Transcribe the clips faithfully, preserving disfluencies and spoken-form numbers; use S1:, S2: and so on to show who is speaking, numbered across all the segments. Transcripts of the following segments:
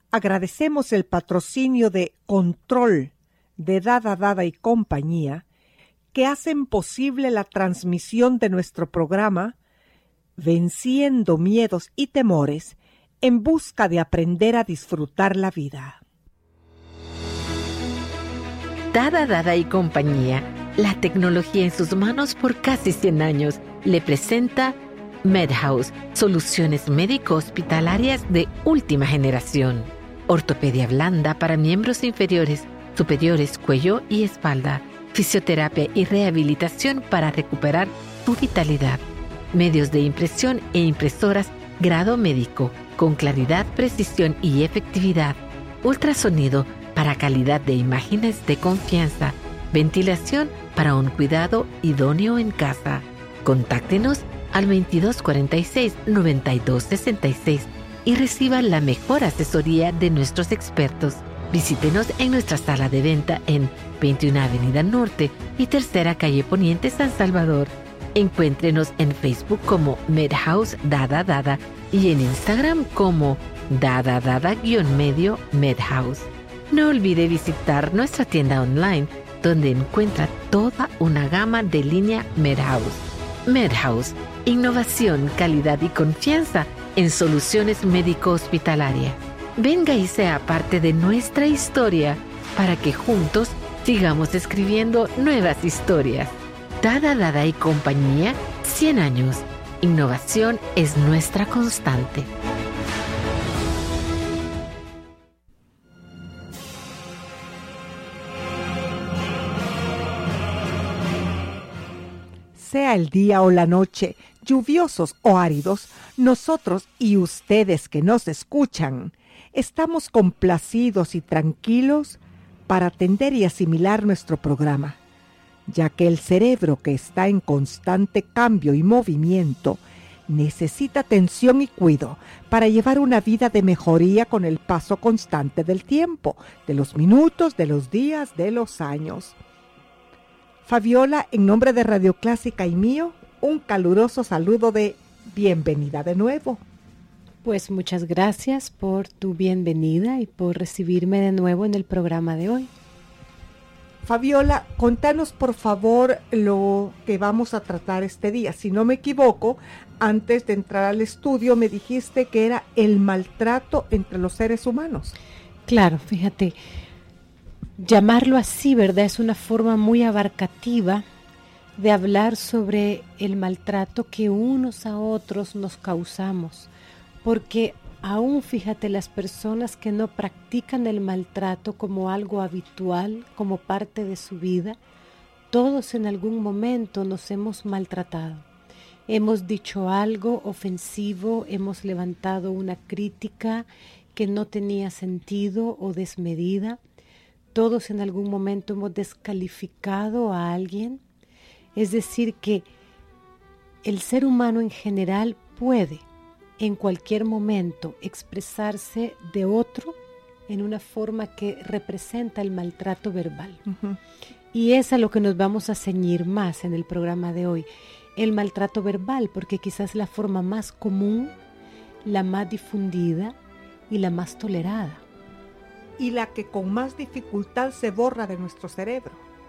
S1: agradecemos el patrocinio de Control, de Dada Dada y compañía, que hacen posible la transmisión de nuestro programa Venciendo Miedos y Temores en busca de aprender a disfrutar la vida.
S2: Dada Dada y compañía, la tecnología en sus manos por casi cien años, le presenta MedHouse, soluciones médico-hospitalarias de última generación. Ortopedia blanda para miembros inferiores, superiores, cuello y espalda. Fisioterapia y rehabilitación para recuperar tu vitalidad. Medios de impresión e impresoras grado médico, con claridad, precisión y efectividad. Ultrasonido para calidad de imágenes de confianza. Ventilación para un cuidado idóneo en casa. Contáctenos al veintidós cuarenta y seis, noventa y dos sesenta y seis y reciba la mejor asesoría de nuestros expertos. Visítenos en nuestra sala de venta en veintiuna Avenida Norte y Tercera Calle Poniente, San Salvador. Encuéntrenos en Facebook como MedHouse Dada Dada y en Instagram como Dada Dada-medio MedHouse. No olvide visitar nuestra tienda online, donde encuentra toda una gama de línea MedHouse. MedHouse, innovación, calidad y confianza en soluciones médico-hospitalarias. Venga y sea parte de nuestra historia para que juntos sigamos escribiendo nuevas historias. Dada Dada y compañía, cien años. Innovación es nuestra constante.
S1: Sea el día o la noche, lluviosos o áridos, nosotros y ustedes que nos escuchan, estamos complacidos y tranquilos para atender y asimilar nuestro programa, ya que el cerebro, que está en constante cambio y movimiento, necesita atención y cuidado para llevar una vida de mejoría con el paso constante del tiempo, de los minutos, de los días, de los años. Fabiola, en nombre de Radio Clásica y mío, un caluroso saludo de bienvenida de nuevo.
S3: Pues muchas gracias por tu bienvenida y por recibirme de nuevo en el programa de hoy.
S1: Fabiola, contanos por favor lo que vamos a tratar este día. Si no me equivoco, antes de entrar al estudio me dijiste que era el maltrato entre los seres humanos.
S3: Claro, fíjate, llamarlo así, ¿verdad? Es una forma muy abarcativa de hablar sobre el maltrato que unos a otros nos causamos, porque aún, fíjate, las personas que no practican el maltrato como algo habitual, como parte de su vida, todos en algún momento nos hemos maltratado. Hemos dicho algo ofensivo, hemos levantado una crítica que no tenía sentido o desmedida. Todos en algún momento hemos descalificado a alguien. Es decir, que el ser humano en general puede en cualquier momento expresarse de otro en una forma que representa el maltrato verbal. Uh-huh. Y es a lo que nos vamos a ceñir más en el programa de hoy, el maltrato verbal, porque quizás es la forma más común, la más difundida y la más tolerada.
S1: Y la que con más dificultad se borra de nuestro cerebro.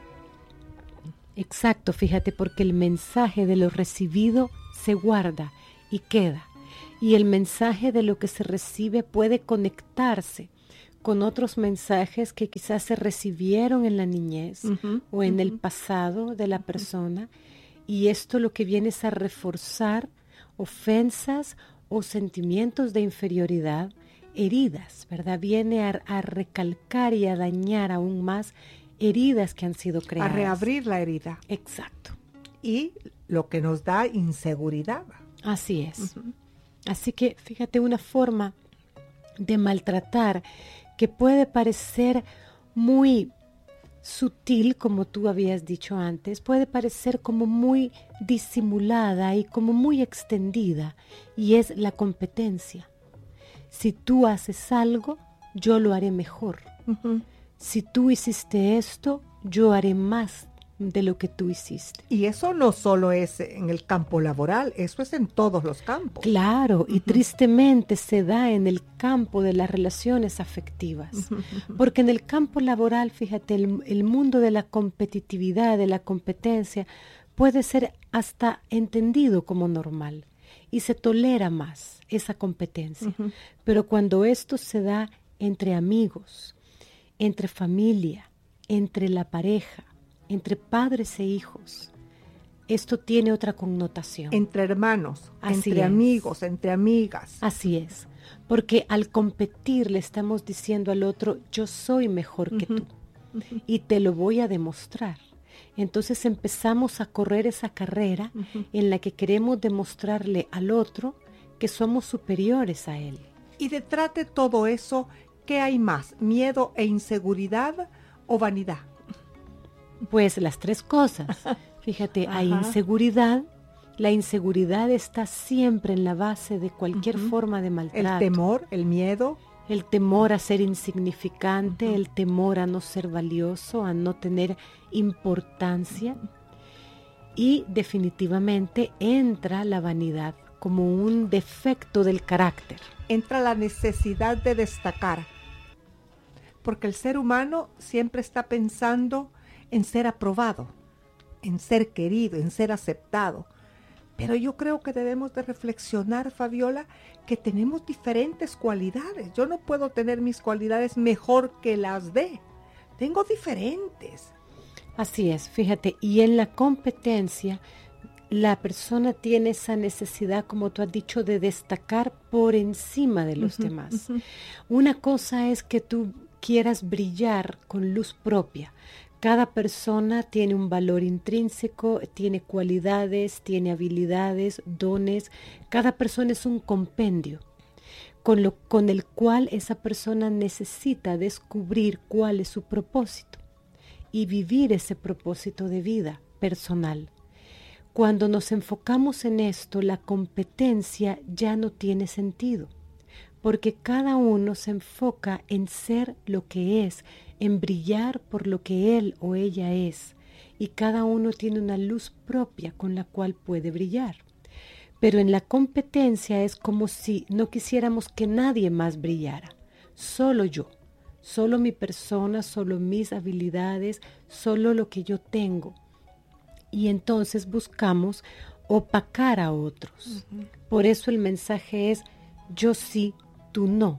S3: Exacto, fíjate, porque el mensaje de lo recibido se guarda y queda. Y el mensaje de lo que se recibe puede conectarse con otros mensajes que quizás se recibieron en la niñez uh-huh, o en uh-huh. el pasado de la persona, y esto lo que viene es a reforzar ofensas o sentimientos de inferioridad, heridas, ¿verdad? Viene a, a recalcar y a dañar aún más heridas que han sido creadas.
S1: A reabrir la herida.
S3: Exacto.
S1: Y lo que nos da inseguridad.
S3: Así es. Uh-huh. Así que fíjate, una forma de maltratar que puede parecer muy sutil, como tú habías dicho antes, puede parecer como muy disimulada y como muy extendida, y es la competencia. Si tú haces algo, yo lo haré mejor. Uh-huh. Si tú hiciste esto, yo haré más de lo que tú hiciste.
S1: Y eso no solo es en el campo laboral, eso es en todos los campos.
S3: Claro, y uh-huh. tristemente se da en el campo de las relaciones afectivas. Uh-huh. Porque en el campo laboral, fíjate, el, el mundo de la competitividad, de la competencia, puede ser hasta entendido como normal y se tolera más esa competencia. Uh-huh. Pero cuando esto se da entre amigos, entre familia, entre la pareja, entre padres e hijos, esto tiene otra connotación.
S1: Entre hermanos,
S3: Así
S1: entre
S3: es.
S1: amigos, entre amigas.
S3: Así es, porque al competir le estamos diciendo al otro, yo soy mejor uh-huh. que tú uh-huh. y te lo voy a demostrar. Entonces empezamos a correr esa carrera uh-huh. en la que queremos demostrarle al otro que somos superiores a él.
S1: Y detrás de todo eso, ¿qué hay más? ¿Miedo e inseguridad o vanidad?
S3: Pues las tres cosas. Fíjate, Ajá. hay inseguridad. La inseguridad está siempre en la base de cualquier uh-huh. forma de maltrato.
S1: El temor, el miedo.
S3: El temor a ser insignificante, uh-huh. el temor a no ser valioso, a no tener importancia. Uh-huh. Y definitivamente entra la vanidad como un defecto del carácter.
S1: Entra la necesidad de destacar. Porque el ser humano siempre está pensando en ser aprobado, en ser querido, en ser aceptado. Pero yo creo que debemos de reflexionar, Fabiola, que tenemos diferentes cualidades. Yo no puedo tener mis cualidades mejor que las de. Tengo diferentes.
S3: Así es, fíjate, y en la competencia, la persona tiene esa necesidad, como tú has dicho, de destacar por encima de los uh-huh, demás. Uh-huh. Una cosa es que tú quieras brillar con luz propia. Cada persona tiene un valor intrínseco, tiene cualidades, tiene habilidades, dones. Cada persona es un compendio con, lo, con el cual esa persona necesita descubrir cuál es su propósito y vivir ese propósito de vida personal. Cuando nos enfocamos en esto, la competencia ya no tiene sentido, porque cada uno se enfoca en ser lo que es, en brillar por lo que él o ella es, y cada uno tiene una luz propia con la cual puede brillar. Pero en la competencia es como si no quisiéramos que nadie más brillara, solo yo, solo mi persona, solo mis habilidades, solo lo que yo tengo. Y entonces buscamos opacar a otros. Uh-huh. Por eso el mensaje es, yo sí, tú no.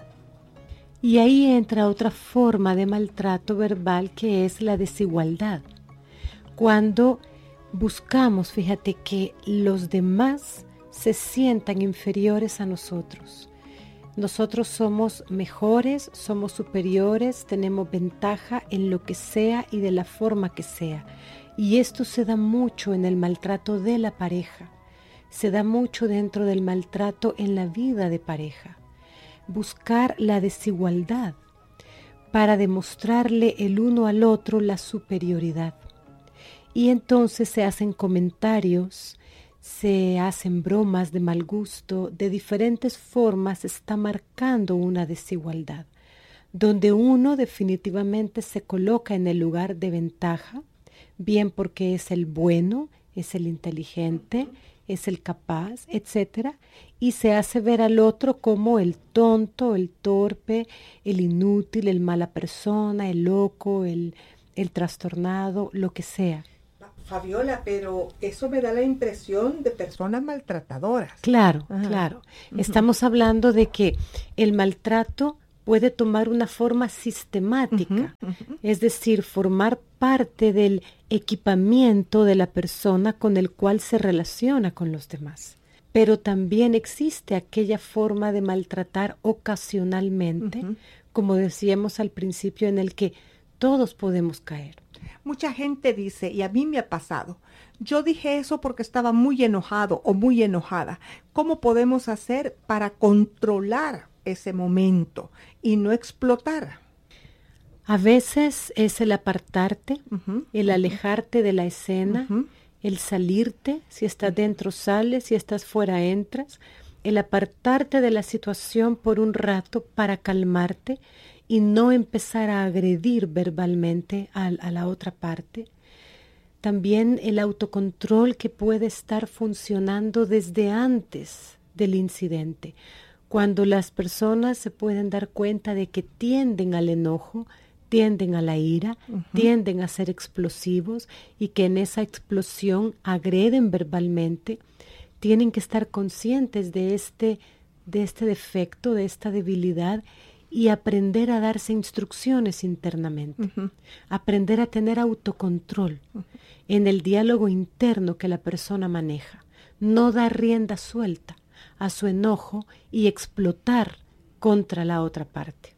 S3: Y ahí entra otra forma de maltrato verbal que es la desigualdad. Cuando buscamos, fíjate, que los demás se sientan inferiores a nosotros. Nosotros somos mejores, somos superiores, tenemos ventaja en lo que sea y de la forma que sea. Y esto se da mucho en el maltrato de la pareja. Se da mucho dentro del maltrato en la vida de pareja. Buscar la desigualdad para demostrarle el uno al otro la superioridad. Y entonces se hacen comentarios, se hacen bromas de mal gusto, de diferentes formas se está marcando una desigualdad, donde uno definitivamente se coloca en el lugar de ventaja, bien porque es el bueno, es el inteligente, es el capaz, etcétera, y se hace ver al otro como el tonto, el torpe, el inútil, el mala persona, el loco, el, el trastornado, lo que sea.
S1: Fabiola, pero eso me da la impresión de personas maltratadoras.
S3: Claro,
S1: Ajá.
S3: claro.
S1: Uh-huh.
S3: Estamos hablando de que el maltrato puede tomar una forma sistemática, uh-huh, uh-huh. es decir, formar parte del equipamiento de la persona con el cual se relaciona con los demás. Pero también existe aquella forma de maltratar ocasionalmente, uh-huh. como decíamos al principio, en el que todos podemos caer.
S1: Mucha gente dice, y a mí me ha pasado, yo dije eso porque estaba muy enojado o muy enojada. ¿Cómo podemos hacer para controlar ese momento y no explotar?
S3: A veces es el apartarte, uh-huh, el alejarte uh-huh. de la escena, uh-huh. el salirte, si estás dentro sales, si estás fuera entras, el apartarte de la situación por un rato para calmarte y no empezar a agredir verbalmente a, a la otra parte. también el autocontrol que puede estar funcionando desde antes del incidente, cuando las personas se pueden dar cuenta de que tienden al enojo, tienden a la ira, uh-huh. tienden a ser explosivos y que en esa explosión agreden verbalmente, tienen que estar conscientes de este, de este defecto, de esta debilidad y aprender a darse instrucciones internamente, uh-huh. aprender a tener autocontrol uh-huh. en el diálogo interno que la persona maneja, no dar rienda suelta a su enojo y explotar contra la otra parte.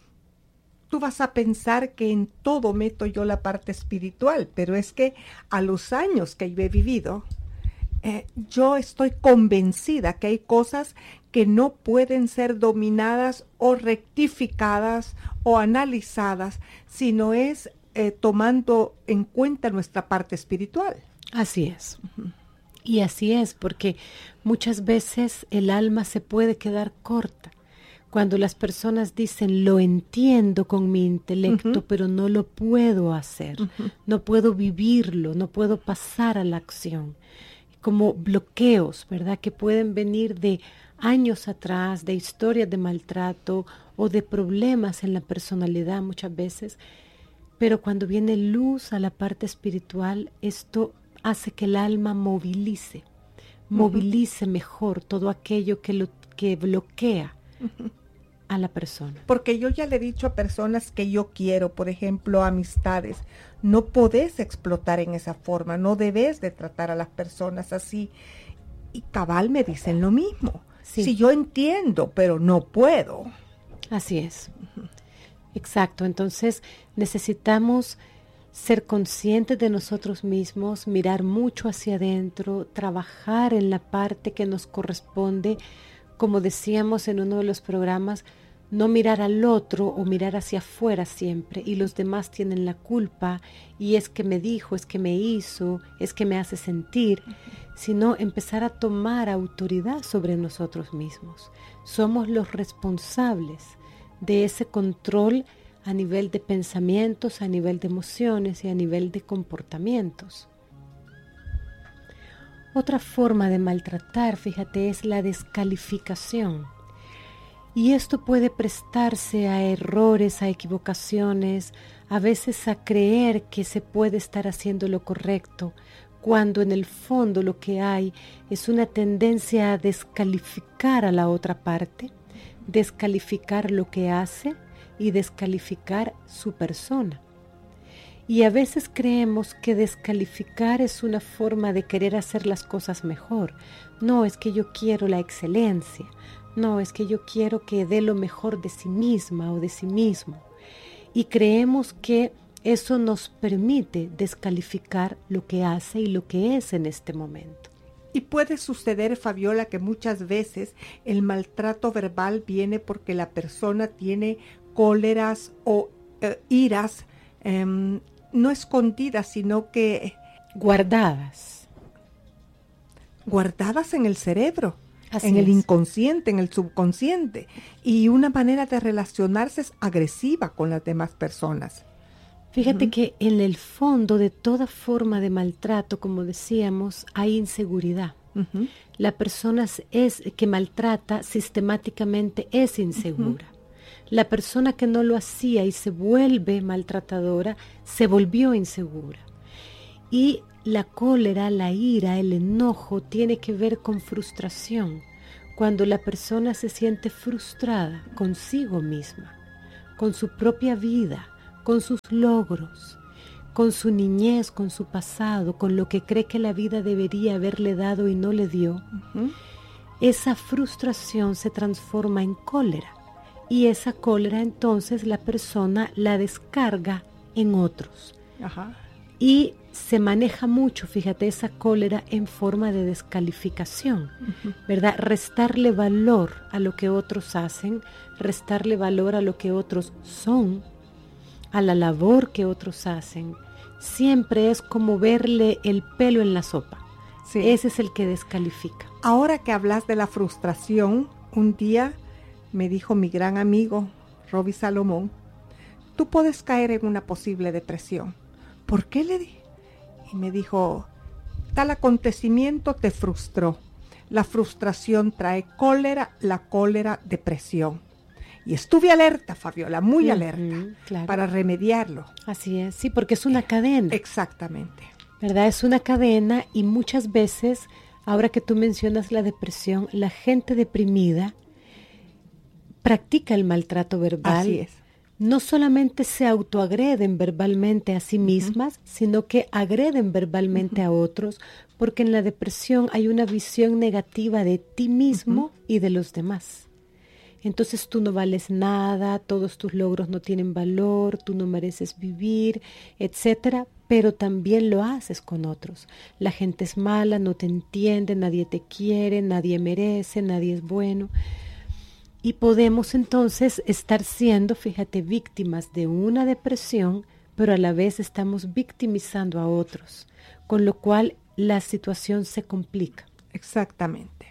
S1: Tú vas a pensar que en todo meto yo la parte espiritual, pero es que a los años que yo he vivido, eh, yo estoy convencida que hay cosas que no pueden ser dominadas o rectificadas o analizadas, sino es eh, tomando en cuenta nuestra parte espiritual.
S3: Así es. Uh-huh. Y así es, porque muchas veces el alma se puede quedar corta. Cuando las personas dicen, lo entiendo con mi intelecto, uh-huh. pero no lo puedo hacer, uh-huh. no puedo vivirlo, no puedo pasar a la acción. Como bloqueos, ¿verdad? Que pueden venir de años atrás, de historias de maltrato o de problemas en la personalidad muchas veces. Pero cuando viene luz a la parte espiritual, esto hace que el alma movilice, uh-huh. movilice mejor todo aquello que, lo, que bloquea. Uh-huh. a la persona.
S1: Porque yo ya le he dicho a personas que yo quiero, por ejemplo, amistades, no podés explotar en esa forma, no debes de tratar a las personas así. Y cabal me dicen lo mismo. Sí. Si yo entiendo, pero no puedo.
S3: Así es. Uh-huh. Exacto. Entonces necesitamos ser conscientes de nosotros mismos, mirar mucho hacia adentro, trabajar en la parte que nos corresponde. Como decíamos en uno de los programas, no mirar al otro o mirar hacia afuera siempre y los demás tienen la culpa y es que me dijo, es que me hizo, es que me hace sentir, uh-huh. sino empezar a tomar autoridad sobre nosotros mismos. Somos los responsables de ese control a nivel de pensamientos, a nivel de emociones y a nivel de comportamientos. Otra forma de maltratar, fíjate, es la descalificación. Y esto puede prestarse a errores, a equivocaciones, a veces a creer que se puede estar haciendo lo correcto, cuando en el fondo lo que hay es una tendencia a descalificar a la otra parte, descalificar lo que hace y descalificar su persona. Y a veces creemos que descalificar es una forma de querer hacer las cosas mejor. No, es que yo quiero la excelencia. No, es que yo quiero que dé lo mejor de sí misma o de sí mismo. Y creemos que eso nos permite descalificar lo que hace y lo que es en este momento.
S1: Y puede suceder, Fabiola, que muchas veces el maltrato verbal viene porque la persona tiene cóleras o eh, iras eh, no escondidas, sino que
S3: guardadas.
S1: Guardadas en el cerebro.
S3: Así
S1: en el
S3: es.
S1: Inconsciente, en el subconsciente. Y una manera de relacionarse es agresiva con las demás personas.
S3: Fíjate
S1: Uh-huh.
S3: que en el fondo de toda forma de maltrato, como decíamos, hay inseguridad. Uh-huh. La persona es, que maltrata sistemáticamente es insegura. Uh-huh. La persona que no lo hacía y se vuelve maltratadora, se volvió insegura. Y la cólera, la ira, el enojo tiene que ver con frustración. Cuando la persona se siente frustrada consigo misma, con su propia vida, con sus logros, con su niñez, con su pasado, con lo que cree que la vida debería haberle dado y no le dio, uh-huh. esa frustración se transforma en cólera. Y esa cólera entonces la persona la descarga en otros. Ajá. Y se maneja mucho, fíjate, esa cólera en forma de descalificación, uh-huh. ¿verdad? Restarle valor a lo que otros hacen, restarle valor a lo que otros son, a la labor que otros hacen. Siempre es como verle el pelo en la sopa. Sí. Ese es el que descalifica.
S1: Ahora que hablas de la frustración, un día me dijo mi gran amigo, Roby Salomón, tú puedes caer en una posible depresión. ¿Por qué? Le dije. y me dijo, tal acontecimiento te frustró. La frustración trae cólera, la cólera, depresión. Y estuve alerta, Fabiola, muy uh-huh, alerta, claro, para remediarlo.
S3: Así es, sí, porque es una cadena.
S1: Exactamente.
S3: ¿Verdad? Es una cadena y muchas veces, ahora que tú mencionas la depresión, la gente deprimida practica el maltrato verbal.
S1: Así es.
S3: No solamente se autoagreden verbalmente a sí mismas, uh-huh, sino que agreden verbalmente uh-huh. a otros, porque en la depresión hay una visión negativa de ti mismo uh-huh. y de los demás. Entonces tú no vales nada, todos tus logros no tienen valor, tú no mereces vivir, etcétera, pero también lo haces con otros. La gente es mala, no te entiende, nadie te quiere, nadie merece, nadie es bueno. Y podemos entonces estar siendo, fíjate, víctimas de una depresión, pero a la vez estamos victimizando a otros, con lo cual la situación se complica.
S1: Exactamente.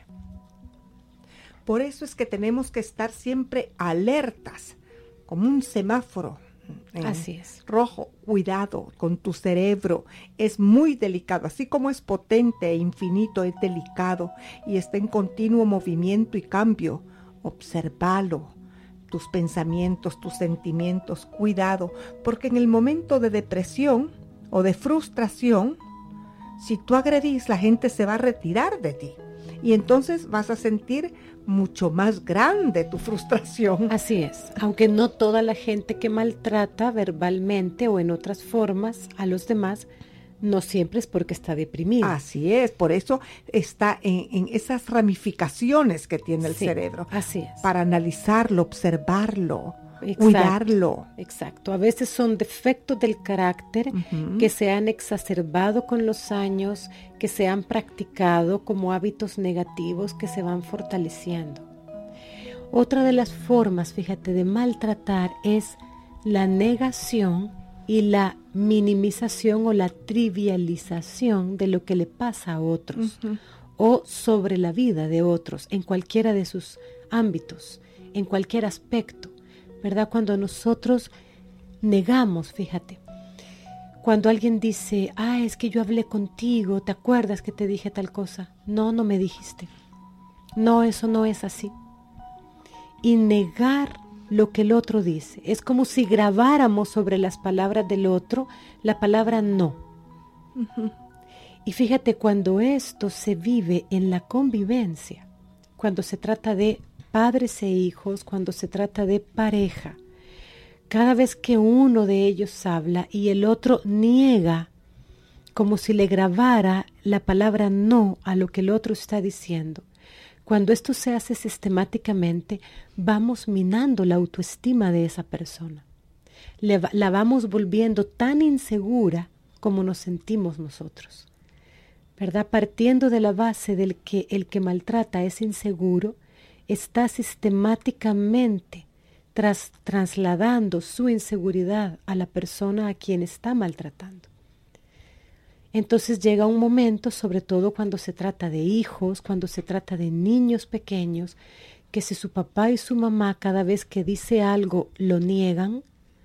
S1: Por eso es que tenemos que estar siempre alertas, como un semáforo. En
S3: Así es.
S1: Rojo, cuidado con tu cerebro, es muy delicado, así como es potente e infinito, es delicado y está en continuo movimiento y cambio. Obsérvalo, tus pensamientos, tus sentimientos, cuidado, porque en el momento de depresión o de frustración, si tú agredís, la gente se va a retirar de ti y entonces vas a sentir mucho más grande tu frustración.
S3: Así es, aunque no toda la gente que maltrata verbalmente o en otras formas a los demás, no siempre es porque está deprimida.
S1: Así es, por eso está en, en esas ramificaciones que tiene el
S3: sí,
S1: cerebro.
S3: Así es.
S1: Para analizarlo, observarlo,
S3: exacto,
S1: cuidarlo.
S3: Exacto, a veces son defectos del carácter uh-huh. que se han exacerbado con los años, que se han practicado como hábitos negativos que se van fortaleciendo. Otra de las formas, fíjate, de maltratar es la negación y la minimización o la trivialización de lo que le pasa a otros uh-huh. o sobre la vida de otros en cualquiera de sus ámbitos, en cualquier aspecto, ¿verdad? Cuando nosotros negamos, fíjate, cuando alguien dice, ah, es que yo hablé contigo, ¿te acuerdas que te dije tal cosa? No, no me dijiste. No, eso no es así. Y negar lo que el otro dice. Es como si grabáramos sobre las palabras del otro la palabra no. Uh-huh. Y fíjate, cuando esto se vive en la convivencia, cuando se trata de padres e hijos, cuando se trata de pareja, cada vez que uno de ellos habla y el otro niega, como si le grabara la palabra no a lo que el otro está diciendo, cuando esto se hace sistemáticamente, vamos minando la autoestima de esa persona. Le, la vamos volviendo tan insegura como nos sentimos nosotros, ¿verdad? Partiendo de la base del que el que maltrata es inseguro, está sistemáticamente tras, trasladando su inseguridad a la persona a quien está maltratando. Entonces llega un momento, sobre todo cuando se trata de hijos, cuando se trata de niños pequeños, que si su papá y su mamá cada vez que dice algo lo niegan,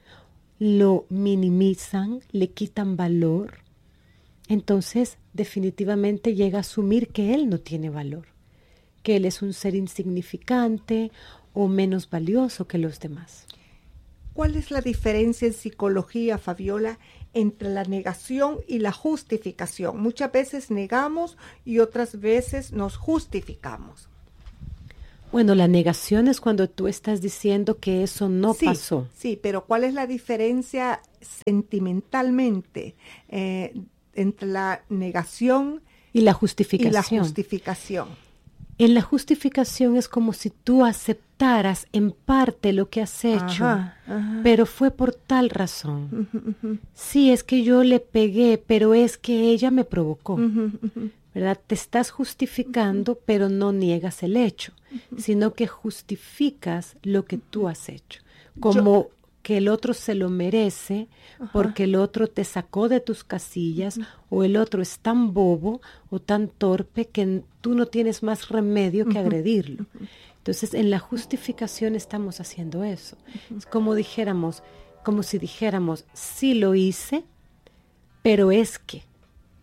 S3: lo minimizan, le quitan valor, entonces definitivamente llega a asumir que él no tiene valor, que él es un ser insignificante o menos valioso que los demás.
S1: ¿Cuál es la diferencia en psicología, Fabiola, entre la negación y la justificación? Muchas veces negamos y otras veces nos justificamos.
S3: Bueno, la negación es cuando tú estás diciendo que eso no
S1: sí,
S3: pasó.
S1: Sí, pero ¿cuál es la diferencia sentimentalmente eh, entre la negación
S3: y la justificación?
S1: Y la justificación.
S3: En la justificación es como si tú aceptaras en parte lo que has hecho, ajá, ajá. pero fue por tal razón. Uh-huh, uh-huh. Sí, es que yo le pegué, pero es que ella me provocó. Uh-huh, uh-huh. ¿Verdad? Te estás justificando, uh-huh. pero no niegas el hecho, uh-huh. sino que justificas lo que tú has hecho. Como yo... que el otro se lo merece, uh-huh. porque el otro te sacó de tus casillas, uh-huh. o el otro es tan bobo o tan torpe que tú no tienes más remedio que uh-huh. agredirlo. Uh-huh. Entonces, en la justificación estamos haciendo eso. Uh-huh. Es como dijéramos, como si dijéramos, sí lo hice, pero es que,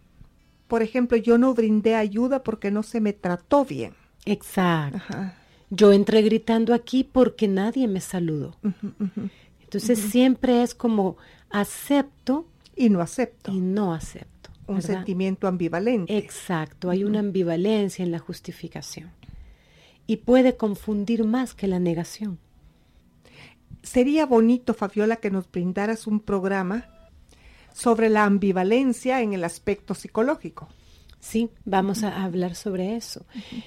S1: por ejemplo, yo no brindé ayuda porque no se me trató bien.
S3: Exacto.
S1: Ajá.
S3: Yo entré gritando aquí porque nadie me saludó.
S1: Uh-huh, uh-huh,
S3: Entonces
S1: uh-huh.
S3: siempre es como acepto
S1: y no acepto.
S3: Y no acepto.
S1: Un
S3: ¿verdad?
S1: Sentimiento ambivalente.
S3: Exacto, hay uh-huh. una ambivalencia en la justificación. Y puede confundir más que la negación.
S1: Sería bonito, Fabiola, que nos brindaras un programa sobre la ambivalencia en el aspecto psicológico.
S3: Sí, vamos uh-huh. a hablar sobre eso. Uh-huh.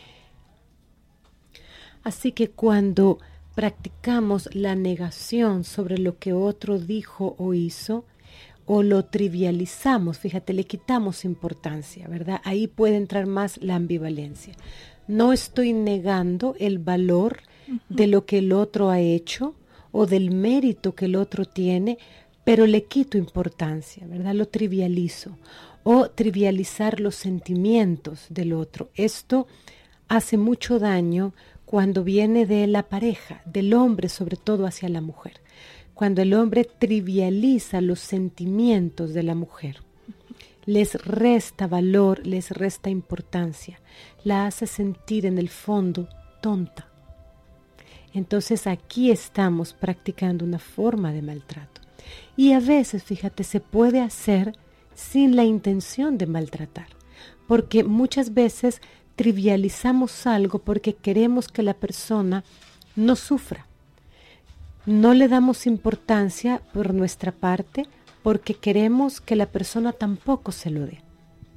S3: Así que cuando practicamos la negación sobre lo que otro dijo o hizo, o lo trivializamos, fíjate, le quitamos importancia, ¿verdad? Ahí puede entrar más la ambivalencia. No estoy negando el valor uh-huh. de lo que el otro ha hecho o del mérito que el otro tiene, pero le quito importancia, ¿verdad? Lo trivializo. O trivializar los sentimientos del otro. Esto hace mucho daño cuando viene de la pareja, del hombre sobre todo hacia la mujer. Cuando el hombre trivializa los sentimientos de la mujer, les resta valor, les resta importancia, la hace sentir en el fondo tonta. Entonces aquí estamos practicando una forma de maltrato. Y a veces, fíjate, se puede hacer sin la intención de maltratar, porque muchas veces trivializamos algo porque queremos que la persona no sufra. No le damos importancia por nuestra parte porque queremos que la persona tampoco se lo dé.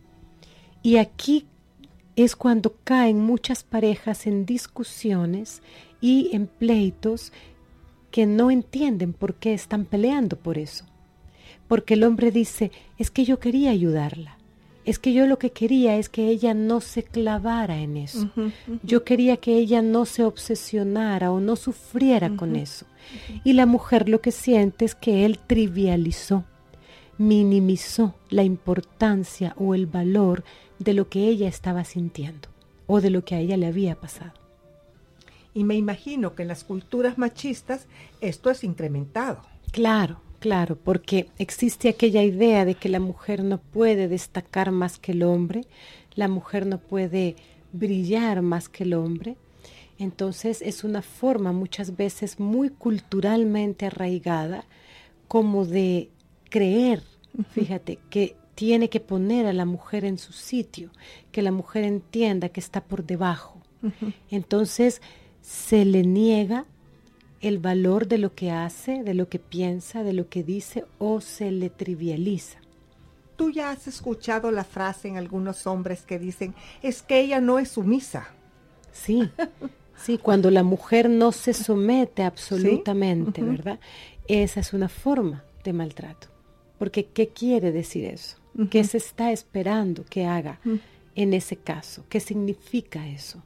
S3: Y aquí es cuando caen muchas parejas en discusiones y en pleitos que no entienden por qué están peleando por eso. Porque el hombre dice, es que yo quería ayudarla. Es que yo lo que quería es que ella no se clavara en eso. Uh-huh, uh-huh. Yo quería que ella no se obsesionara o no sufriera uh-huh. con eso. Uh-huh. Y la mujer lo que siente es que él trivializó, minimizó la importancia o el valor de lo que ella estaba sintiendo o de lo que a ella le había pasado.
S1: Y me imagino que en las culturas machistas esto es incrementado.
S3: Claro. Claro, porque existe aquella idea de que la mujer no puede destacar más que el hombre, la mujer no puede brillar más que el hombre. Entonces es una forma muchas veces muy culturalmente arraigada como de creer, uh-huh. fíjate, que tiene que poner a la mujer en su sitio, que la mujer entienda que está por debajo. Uh-huh. Entonces se le niega el valor de lo que hace, de lo que piensa, de lo que dice, o se le trivializa.
S1: Tú ya has escuchado la frase en algunos hombres que dicen, es que ella no es sumisa.
S3: Sí, sí, cuando la mujer no se somete absolutamente, ¿sí? uh-huh. ¿verdad? Esa es una forma de maltrato. Porque, ¿qué quiere decir eso? Uh-huh. ¿Qué se está esperando que haga uh-huh. en ese caso? ¿Qué significa eso?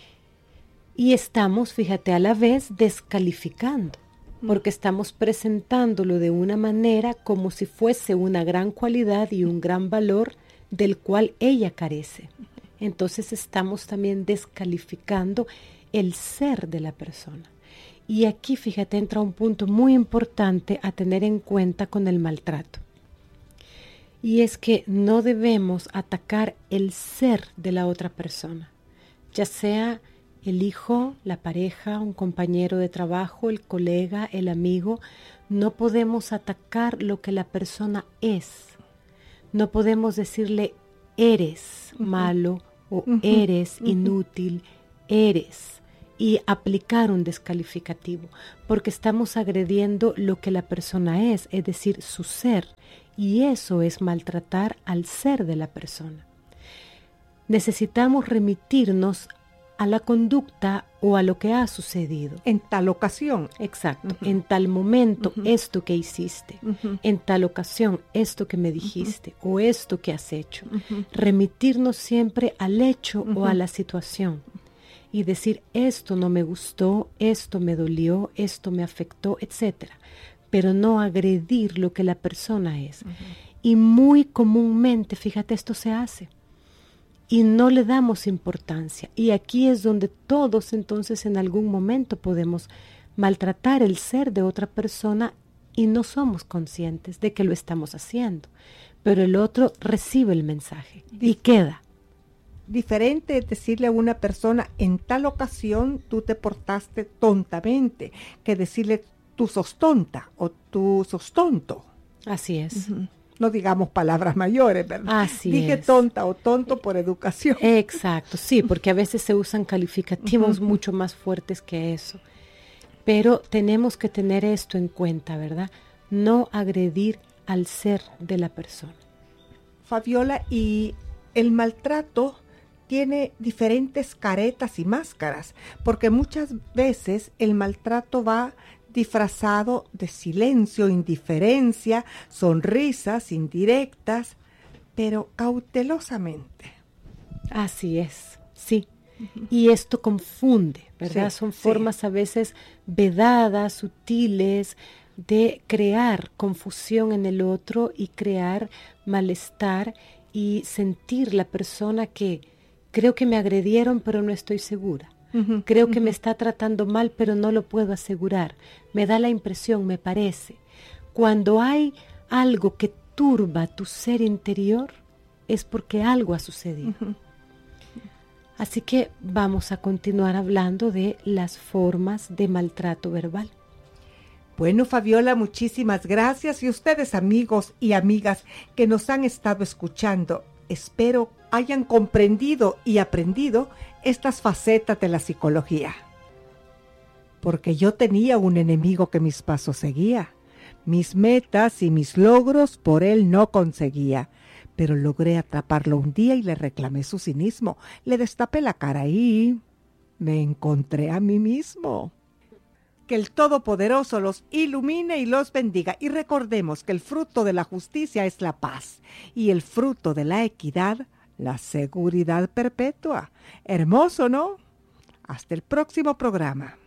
S3: Y estamos, fíjate, a la vez descalificando, porque estamos presentándolo de una manera como si fuese una gran cualidad y un gran valor del cual ella carece. Entonces estamos también descalificando el ser de la persona. Y aquí, fíjate, entra un punto muy importante a tener en cuenta con el maltrato. Y es que no debemos atacar el ser de la otra persona, ya sea el hijo, la pareja, un compañero de trabajo, el colega, el amigo. No podemos atacar lo que la persona es. No podemos decirle, eres uh-huh. malo o uh-huh. eres uh-huh. inútil, eres, y aplicar un descalificativo, porque estamos agrediendo lo que la persona es, es decir, su ser, y eso es maltratar al ser de la persona. Necesitamos remitirnos a la conducta o a lo que ha sucedido.
S1: En tal ocasión.
S3: Exacto. Uh-huh. En tal momento, uh-huh. esto que hiciste. Uh-huh. En tal ocasión, esto que me dijiste. Uh-huh. O esto que has hecho. Uh-huh. Remitirnos siempre al hecho uh-huh. o a la situación. Y decir, esto no me gustó, esto me dolió, esto me afectó, etcétera. Pero no agredir lo que la persona es. Uh-huh. Y muy comúnmente, fíjate, esto se hace. Y no le damos importancia. Y aquí es donde todos entonces en algún momento podemos maltratar el ser de otra persona y no somos conscientes de que lo estamos haciendo. pero el otro recibe el mensaje y queda.
S1: Diferente es decirle a una persona, en tal ocasión tú te portaste tontamente, que decirle tú sos tonta o tú sos tonto.
S3: Así es.
S1: Uh-huh. No digamos palabras mayores, ¿verdad?
S3: Así
S1: Dije
S3: es.
S1: tonta o tonto por educación.
S3: Exacto, sí, porque a veces se usan calificativos uh-huh. mucho más fuertes que eso. Pero tenemos que tener esto en cuenta, ¿verdad? No agredir al ser de la persona.
S1: Fabiola, y el maltrato tiene diferentes caretas y máscaras, porque muchas veces el maltrato va disfrazado de silencio, indiferencia, sonrisas indirectas, pero cautelosamente.
S3: Así es, sí. Uh-huh. Y esto confunde, ¿verdad? Sí, Son formas sí. a veces vedadas, sutiles, de crear confusión en el otro y crear malestar y sentir la persona que creo que me agredieron, pero no estoy segura. Uh-huh, creo uh-huh. que me está tratando mal, pero no lo puedo asegurar. Me da la impresión, me parece. Cuando hay algo que turba tu ser interior, es porque algo ha sucedido. Uh-huh. Así que vamos a continuar hablando de las formas de maltrato verbal.
S1: Bueno, Fabiola, muchísimas gracias. Y ustedes, amigos y amigas que nos han estado escuchando, espero hayan comprendido y aprendido estas facetas de la psicología. Porque yo tenía un enemigo que mis pasos seguía. Mis metas y mis logros por él no conseguía. Pero logré atraparlo un día y le reclamé su cinismo. Le destapé la cara y me encontré a mí mismo. Que el Todopoderoso los ilumine y los bendiga. Y recordemos que el fruto de la justicia es la paz. Y el fruto de la equidad, la seguridad perpetua. Hermoso, ¿no? Hasta el próximo programa.